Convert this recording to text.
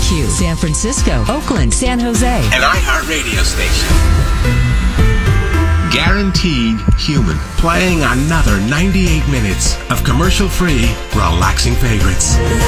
WQXQ, San Francisco, Oakland, San Jose. An iHeartRadio station. Guaranteed human. Playing another 98 minutes of commercial-free, relaxing favorites.